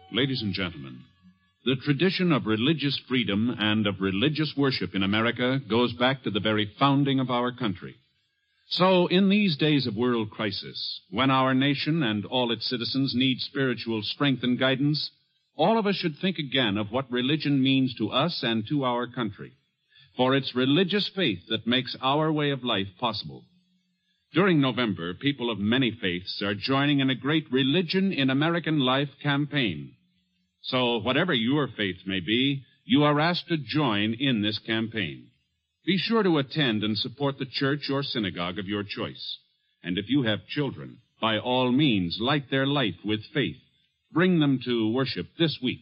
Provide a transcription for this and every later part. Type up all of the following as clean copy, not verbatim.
Ladies and gentlemen, the tradition of religious freedom and of religious worship in America goes back to the very founding of our country. So, in these days of world crisis, when our nation and all its citizens need spiritual strength and guidance, all of us should think again of what religion means to us and to our country. For it's religious faith that makes our way of life possible. During November, people of many faiths are joining in a great Religion in American Life campaign. So, whatever your faith may be, you are asked to join in this campaign. Be sure to attend and support the church or synagogue of your choice. And if you have children, by all means, light their life with faith. Bring them to worship this week.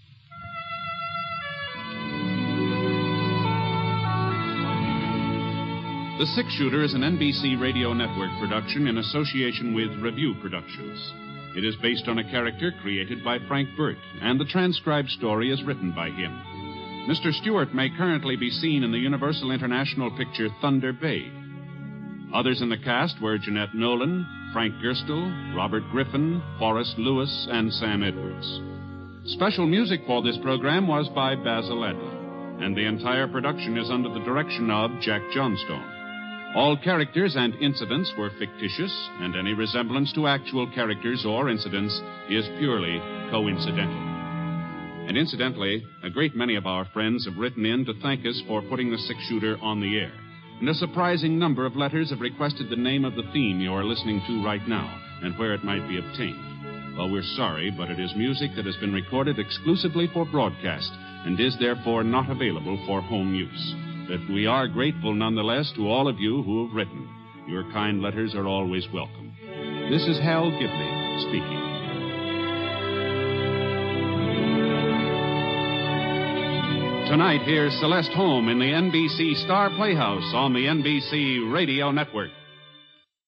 The Six Shooter is an NBC Radio Network production in association with Review Productions. It is based on a character created by Frank Burt, and the transcribed story is written by him. Mr. Stewart may currently be seen in the Universal International picture Thunder Bay. Others in the cast were Jeanette Nolan, Frank Gerstle, Robert Griffin, Forrest Lewis, and Sam Edwards. Special music for this program was by Basil Adler, and the entire production is under the direction of Jack Johnstone. All characters and incidents were fictitious, and any resemblance to actual characters or incidents is purely coincidental. And incidentally, a great many of our friends have written in to thank us for putting the Six Shooter on the air. And a surprising number of letters have requested the name of the theme you are listening to right now and where it might be obtained. Well, we're sorry, but it is music that has been recorded exclusively for broadcast and is therefore not available for home use. But we are grateful nonetheless to all of you who have written. Your kind letters are always welcome. This is Hal Gibney speaking. Tonight, here's Celeste Holm in the NBC Star Playhouse on the NBC Radio Network.